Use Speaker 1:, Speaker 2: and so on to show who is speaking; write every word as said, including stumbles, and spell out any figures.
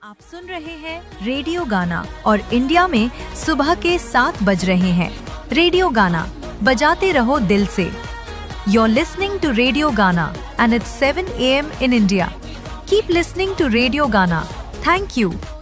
Speaker 1: आप सुन रहे हैं रेडियो गाना और इंडिया में सुबह के सात बज रहे हैं। रेडियो गाना बजाते रहो दिल से। You're listening to Radio Gana and it's seven a m in India. Keep listening to Radio Gana. Thank you.